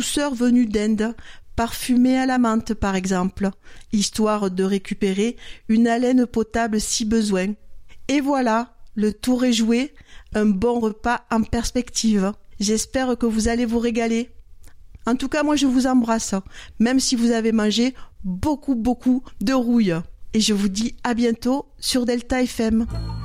douceur venue d'Inde, parfumée à la menthe par exemple, histoire de récupérer une haleine potable si besoin. Et voilà, le tour est joué, un bon repas en perspective. J'espère que vous allez vous régaler. En tout cas, moi je vous embrasse, même si vous avez mangé beaucoup de rouille. Et je vous dis à bientôt sur Delta FM.